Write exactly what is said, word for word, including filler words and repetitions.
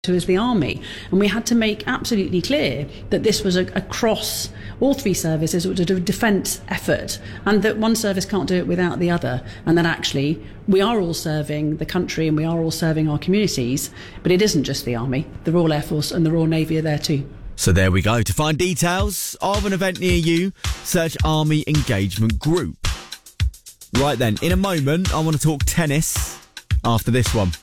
to as the army, and we had to make absolutely clear that this was a, across all three services. It was a defence effort, and that one service can't do it without the other, and that actually we are all serving the country and we are all serving our communities, but it isn't just the army. The Royal Air Force and the Royal Navy are there too. So there we go. To find details of an event near you, search Army Engagement Group. Right then, in a moment I want to talk tennis after this one.